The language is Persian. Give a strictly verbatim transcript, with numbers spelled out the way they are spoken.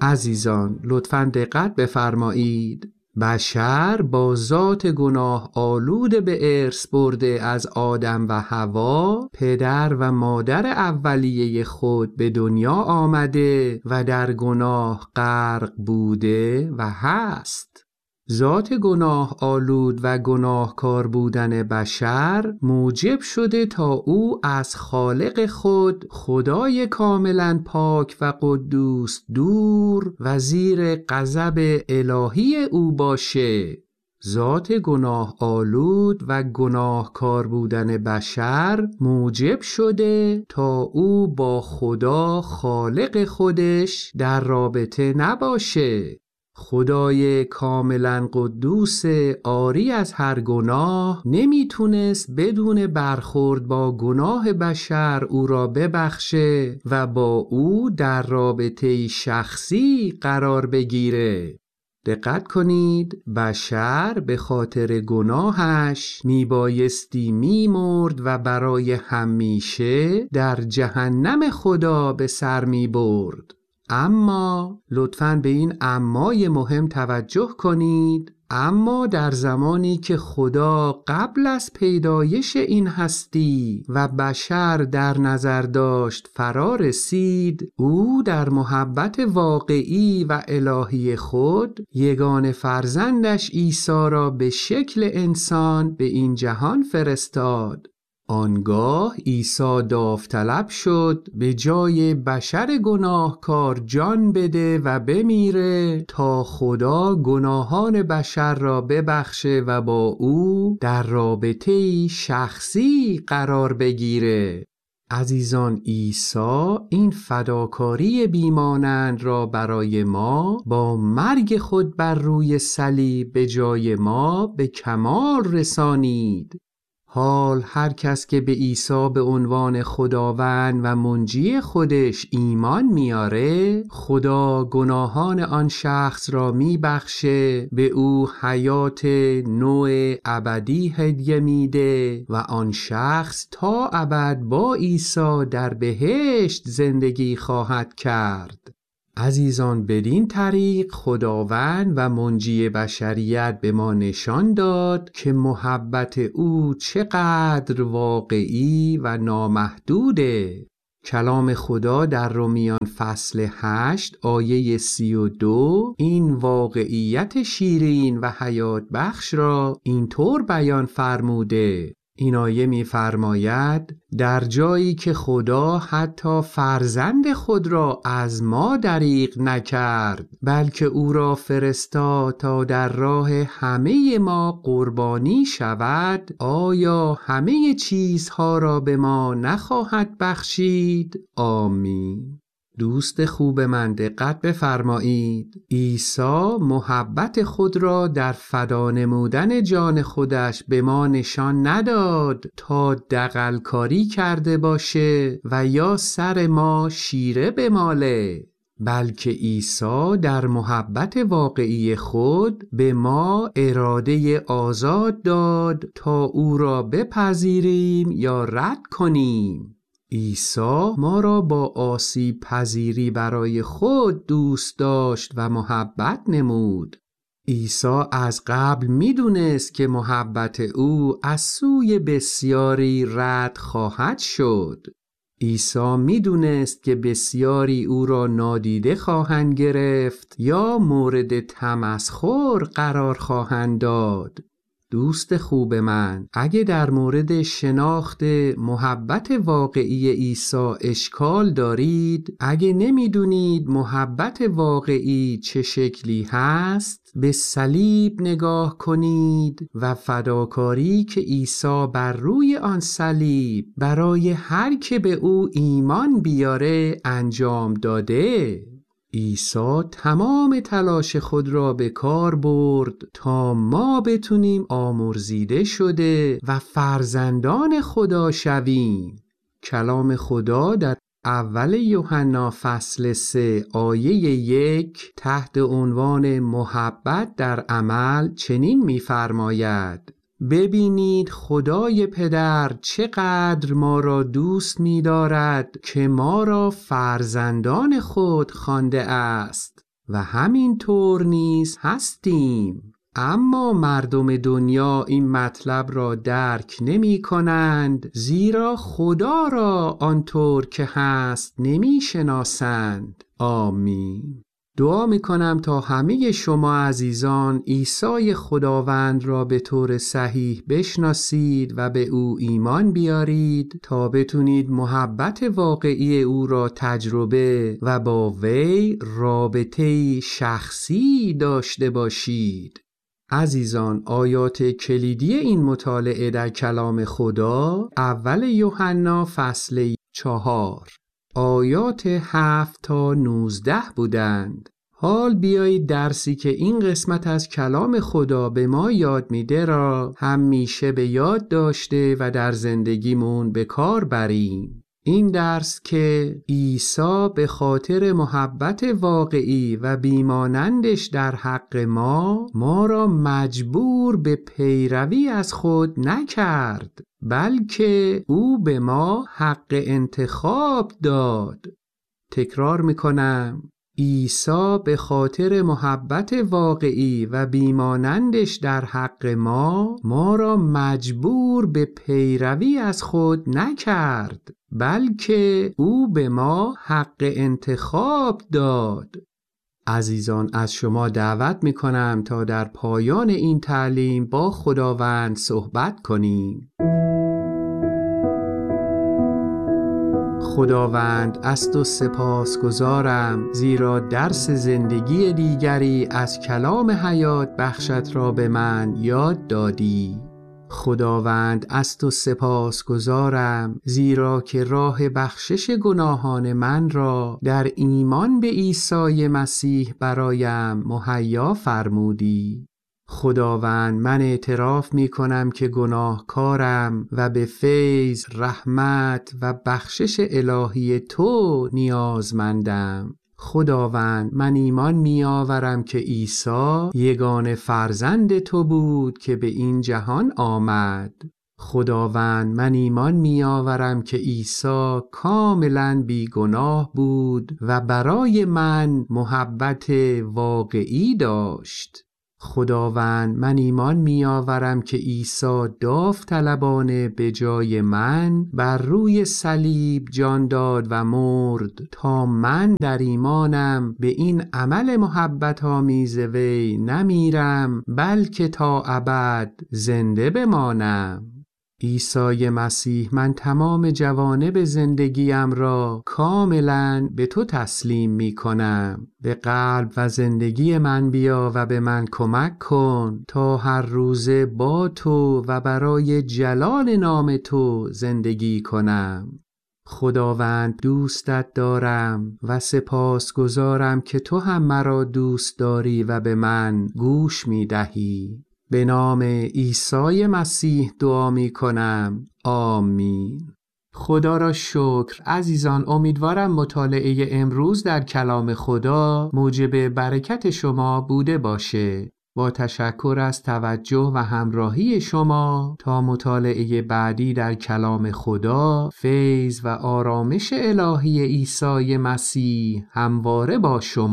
عزیزان لطفاً دقت بفرمایید. بشر با ذات گناه آلود به ارث برده از آدم و حوا، پدر و مادر اولیه خود به دنیا آمده و در گناه غرق بوده و هست. ذات گناه آلود و گناهکار بودن بشر موجب شده تا او از خالق خود، خدای کاملا پاک و قدوس، دور و زیر غضب الهی او باشه. ذات گناه آلود و گناهکار بودن بشر موجب شده تا او با خدا خالق خودش در رابطه نباشه. خدای کاملا قدوس عاری از هر گناه نمیتونست بدون برخورد با گناه بشر او را ببخشه و با او در رابطه شخصی قرار بگیره. دقت کنید، بشر به خاطر گناهش میبایستی میمرد و برای همیشه در جهنم خدا به سر میبرد. اما لطفاً به این امای مهم توجه کنید. اما در زمانی که خدا قبل از پیدایش این هستی و بشر در نظر داشت فرا رسید، او در محبت واقعی و الهی خود یگانه فرزندش عیسی را به شکل انسان به این جهان فرستاد. آنگاه عیسی داوطلب شد به جای بشر گناهکار جان بده و بمیره تا خدا گناهان بشر را ببخشه و با او در رابطه‌ای شخصی قرار بگیره. عزیزان، عیسی این فداکاری بیمانند را برای ما با مرگ خود بر روی صلیب به جای ما به کمال رسانید. حال هر کس که به عیسی به عنوان خداوند و منجی خودش ایمان میاره، خدا گناهان آن شخص را میبخشه، به او حیات نوع ابدی هدیه میده و آن شخص تا ابد با عیسی در بهشت زندگی خواهد کرد. عزیزان، بدین طریق خداوند و منجی بشریت به ما نشان داد که محبت او چقدر واقعی و نامحدوده. کلام خدا در رومیان فصل هشت آیه سی و دو این واقعیت شیرین و حیات بخش را اینطور بیان فرموده. این آیه می فرماید در جایی که خدا حتی فرزند خود را از ما دریغ نکرد، بلکه او را فرستاد تا در راه همه ما قربانی شود، آیا همه چیزها را به ما نخواهد بخشید؟ آمین. دوست خوب من دقت بفرمایید. عیسی محبت خود را در فدا نمودن جان خودش به ما نشان نداد تا دغل‌کاری کرده باشه و یا سر ما شیره بماله، بلکه عیسی در محبت واقعی خود به ما اراده آزاد داد تا او را بپذیریم یا رد کنیم. عیسی ما را با آسیب پذیری برای خود دوست داشت و محبت نمود. عیسی از قبل میدونست که محبت او از سوی بسیاری رد خواهد شد. عیسی میدونست که بسیاری او را نادیده خواهند گرفت یا مورد تمسخر قرار خواهند داد. دوست خوب من، اگه در مورد شناخت محبت واقعی عیسی اشکال دارید، اگه نمیدونید محبت واقعی چه شکلی هست، به صلیب نگاه کنید و فداکاری که عیسی بر روی آن صلیب برای هر که به او ایمان بیاره انجام داده. عیسی تمام تلاش خود را به کار برد تا ما بتونیم آمرزیده شده و فرزندان خدا شویم. کلام خدا در اول یوحنا فصل سه آیه یک تحت عنوان محبت در عمل چنین می‌فرماید: ببینید خدای پدر چقدر ما را دوست می دارد که ما را فرزندان خود خوانده است. و همین طور نیز هستیم. اما مردم دنیا این مطلب را درک نمی کنند، زیرا خدا را آنطور که هست نمی شناسند. آمین. دعا می کنم تا همه شما عزیزان عیسی خداوند را به طور صحیح بشناسید و به او ایمان بیارید تا بتونید محبت واقعی او را تجربه و با وی رابطه‌ای شخصی داشته باشید. عزیزان، آیات کلیدی این مطالعه در کلام خدا اول یوحنا فصل چهار آیات هفت تا نوزده بودند. حال بیایید درسی که این قسمت از کلام خدا به ما یاد میده را همیشه به یاد داشته و در زندگیمون به کار بریم. این درس که عیسی به خاطر محبت واقعی و بیمانندش در حق ما ما را مجبور به پیروی از خود نکرد، بلکه او به ما حق انتخاب داد. تکرار میکنم، عیسی به خاطر محبت واقعی و بیمانندش در حق ما ما را مجبور به پیروی از خود نکرد، بلکه او به ما حق انتخاب داد. عزیزان، از شما دعوت میکنم تا در پایان این تعلیم با خداوند صحبت کنیم. خداوند، از تو سپاسگزارم زیرا درس زندگی دیگری از کلام حیات بخشت را به من یاد دادی. خداوند، از تو سپاسگزارم زیرا که راه بخشش گناهان من را در ایمان به عیسی مسیح برایم مهیا فرمودی. خداوند، من اعتراف می کنم که گناهکارم و به فیض، رحمت و بخشش الهی تو نیازمندم. خداوند، من ایمان می آورم که عیسی یگانه فرزند تو بود که به این جهان آمد. خداوند، من ایمان می آورم که عیسی کاملاً بی گناه بود و برای من محبت واقعی داشت. خداوند، من ایمان می آورم که عیسی داوطلبانه به جای من بر روی صلیب جان داد و مرد تا من در ایمانم به این عمل محبت آمیز وی نمیرم، بلکه تا ابد زنده بمانم. عیسی مسیح، من تمام جوانب زندگیم را کاملاً به تو تسلیم می کنم. به قلب و زندگی من بیا و به من کمک کن تا هر روزه با تو و برای جلال نام تو زندگی کنم. خداوند، دوستت دارم و سپاسگزارم که تو هم مرا دوست داری و به من گوش می دهی. به نام عیسی مسیح دعا می کنم. آمین. خدا را شکر. عزیزان، امیدوارم مطالعه امروز در کلام خدا موجب برکت شما بوده باشه. با تشکر از توجه و همراهی شما تا مطالعه بعدی در کلام خدا، فیض و آرامش الهی عیسی مسیح همواره با شما